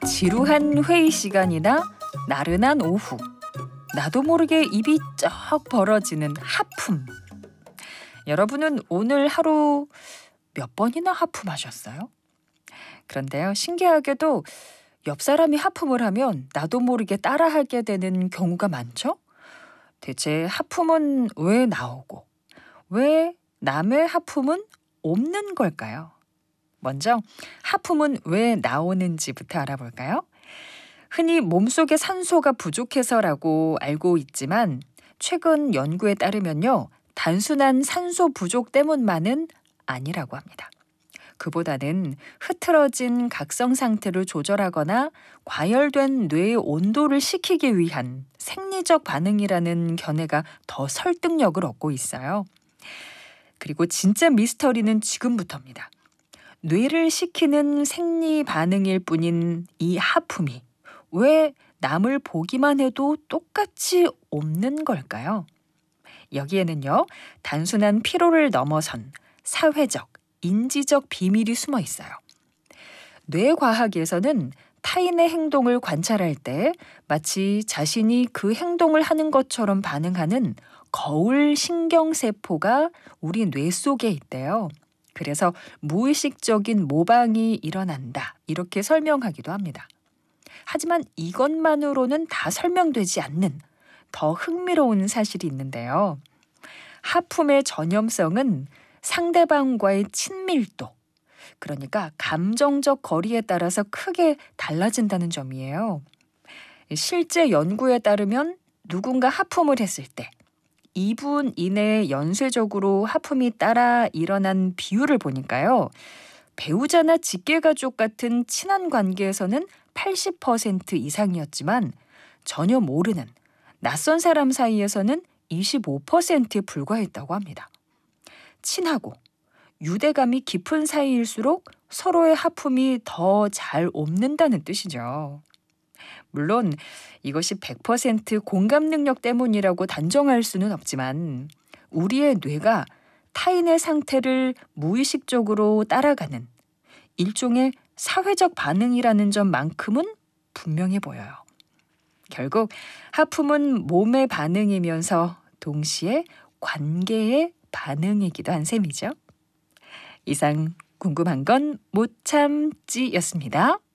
지루한 회의 시간이나 나른한 오후, 나도 모르게 입이 쩍 벌어지는 하품. 여러분은 오늘 하루 몇 번이나 하품하셨어요? 그런데요, 신기하게도 옆 사람이 하품을 하면 나도 모르게 따라하게 되는 경우가 많죠? 대체 하품은 왜 나오고, 왜 남의 하품은 없는 걸까요? 먼저 하품은 왜 나오는지부터 알아볼까요? 흔히 몸속에 산소가 부족해서라고 알고 있지만 최근 연구에 따르면요, 단순한 산소 부족 때문만은 아니라고 합니다. 그보다는 흐트러진 각성 상태를 조절하거나 과열된 뇌의 온도를 식히기 위한 생리적 반응이라는 견해가 더 설득력을 얻고 있어요. 그리고 진짜 미스터리는 지금부터입니다. 뇌를 식히는 생리 반응일 뿐인 이 하품이 왜 남을 보기만 해도 똑같이 없는 걸까요? 여기에는요, 단순한 피로를 넘어선 사회적, 인지적 비밀이 숨어 있어요. 뇌과학에서는 타인의 행동을 관찰할 때 마치 자신이 그 행동을 하는 것처럼 반응하는 거울 신경세포가 우리 뇌 속에 있대요. 그래서 무의식적인 모방이 일어난다, 이렇게 설명하기도 합니다. 하지만 이것만으로는 다 설명되지 않는 더 흥미로운 사실이 있는데요. 하품의 전염성은 상대방과의 친밀도, 그러니까 감정적 거리에 따라서 크게 달라진다는 점이에요. 실제 연구에 따르면 누군가 하품을 했을 때 2분 이내에 연쇄적으로 하품이 따라 일어난 비율을 보니까요, 배우자나 직계가족 같은 친한 관계에서는 80% 이상이었지만 전혀 모르는 낯선 사람 사이에서는 25%에 불과했다고 합니다. 친하고 유대감이 깊은 사이일수록 서로의 하품이 더 잘 옵는다는 뜻이죠. 물론 이것이 100% 공감 능력 때문이라고 단정할 수는 없지만 우리의 뇌가 타인의 상태를 무의식적으로 따라가는 일종의 사회적 반응이라는 점만큼은 분명해 보여요. 결국 하품은 몸의 반응이면서 동시에 관계의 반응이기도 한 셈이죠. 이상 궁금한 건 못 참지였습니다.